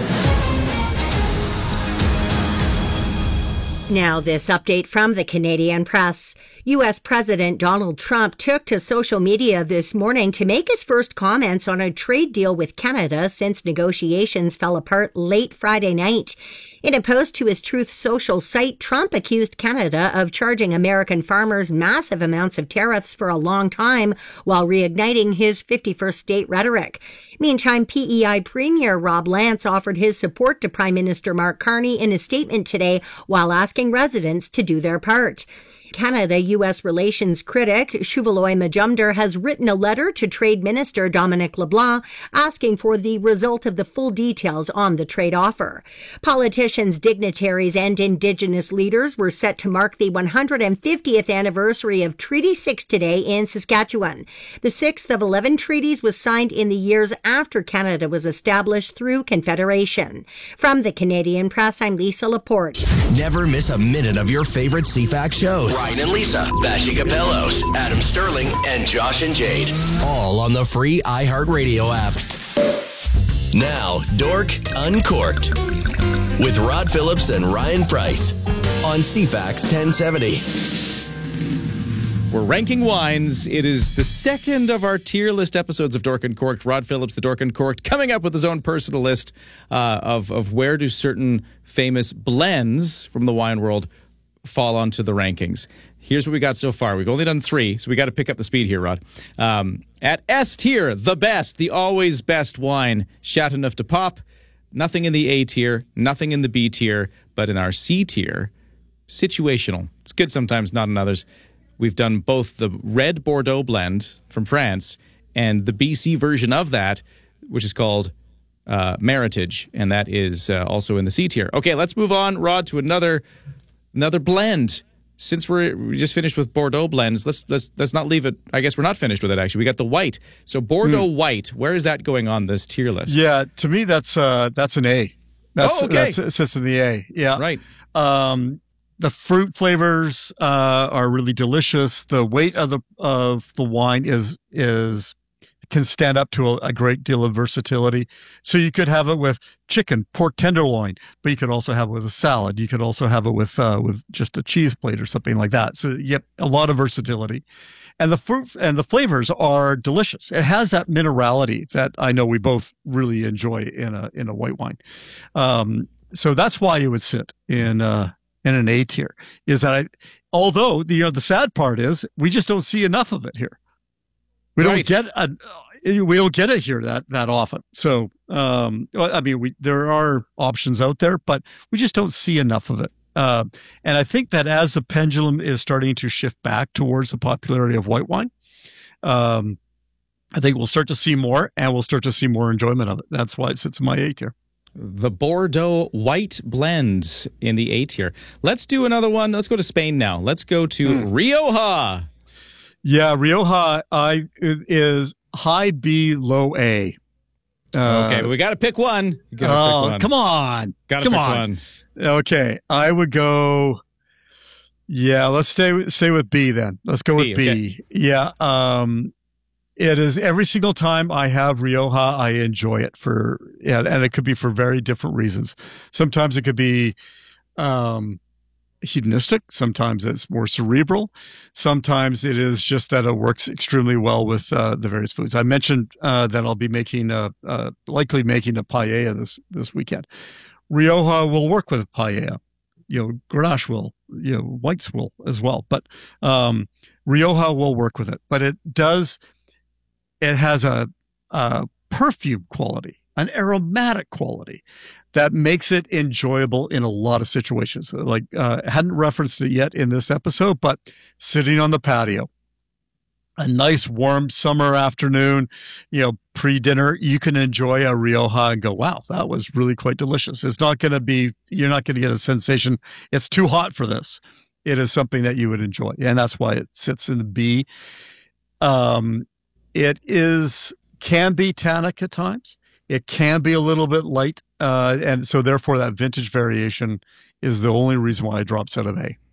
Now, this update from the Canadian Press. U S. President Donald Trump took to social media this morning to make his first comments on a trade deal with Canada since negotiations fell apart late Friday night. In a post to his Truth Social site, Trump accused Canada of charging American farmers massive amounts of tariffs for a long time while reigniting his fifty-first state rhetoric. Meantime, P E I Premier Rob Lance offered his support to Prime Minister Mark Carney in a statement today while asking residents to do their part. Canada-U S relations critic Shuvaloy Majumdar has written a letter to Trade Minister Dominic LeBlanc asking for the result of the full details on the trade offer. Politicians, dignitaries, and Indigenous leaders were set to mark the one hundred fiftieth anniversary of Treaty six today in Saskatchewan. The sixth of eleven treaties was signed in the years after Canada was established through Confederation. From the Canadian Press, I'm Lisa Laporte. Never miss a minute of your favorite C FAX shows. Ryan and Lisa, Vashi Capellos, Adam Sterling, and Josh and Jade. All on the free iHeartRadio app. Now, Dork Uncorked with Rod Phillips and Ryan Price on C FAX ten seventy. We're ranking wines. It is the second of our tier list episodes of Dork Uncorked. Rod Phillips, the Dork Uncorked, coming up with his own personal list uh, of, of where do certain famous blends from the wine world fall onto the rankings. Here's what we got so far. We've only done three, so we got to pick up the speed here, Rod. Um, at S tier, the best, the always best wine, Chateauneuf du Pape. Nothing in the A tier, nothing in the B tier, but in our C tier, situational. It's good sometimes, not in others. We've done both the red Bordeaux blend from France and the B C version of that, which is called uh, Meritage, and that is uh, also in the C tier. Okay, let's move on, Rod, to another another blend. Since we're we just finished with Bordeaux blends, let's let's let's not leave it. I guess we're not finished with it. Actually, we got the white. So Bordeaux mm. white. Where is that going on this tier list? Yeah, to me that's uh, that's an A. That's, oh, okay. That's, it sits in the A. Yeah, right. Um, the fruit flavors uh, are really delicious. The weight of the of the wine is is can stand up to a, a great deal of versatility. So you could have it with chicken, pork tenderloin, but you could also have it with a salad. You could also have it with uh, with just a cheese plate or something like that. So yep, a lot of versatility. And the fruit and the flavors are delicious. It has that minerality that I know we both really enjoy in a in a white wine. Um, so that's why it would sit in uh, in an A tier. Is that I, although the you know the sad part is we just don't see enough of it here. We don't right. get a, we don't get it here that, that often. So, um, I mean, we, there are options out there, but we just don't see enough of it. Uh, and I think that as the pendulum is starting to shift back towards the popularity of white wine, um, I think we'll start to see more and we'll start to see more enjoyment of it. That's why it sits in my A tier. The Bordeaux white blend in the A tier. Let's do another one. Let's go to Spain now. Let's go to mm. Rioja. Yeah, Rioja I, is high B, low A. Uh, okay, but we got to pick one. Oh, uh, come on. Got to come pick on. one. Okay, I would go, yeah, let's stay stay with B then. Let's go B, with B. Okay. Yeah, um, It is every single time I have Rioja, I enjoy it for, and, and it could be for very different reasons. Sometimes it could be um, hedonistic. Sometimes it's more cerebral. Sometimes it is just that it works extremely well with uh, the various foods. I mentioned uh, that I'll be making a, uh, likely making a paella this, this weekend. Rioja will work with a paella. You know, Grenache will, you know, whites will as well. But um, Rioja will work with it. But it does, it has a, a perfume quality, an aromatic quality that makes it enjoyable in a lot of situations. Like, uh, I hadn't referenced it yet in this episode, but sitting on the patio, a nice warm summer afternoon, you know, pre-dinner, you can enjoy a Rioja and go, wow, that was really quite delicious. It's not going to be, you're not going to get a sensation, it's too hot for this. It is something that you would enjoy. And that's why it sits in the B. Um, it is, can be tannic at times. It can be a little bit light. Uh, and so therefore that vintage variation is the only reason why I drops out of A.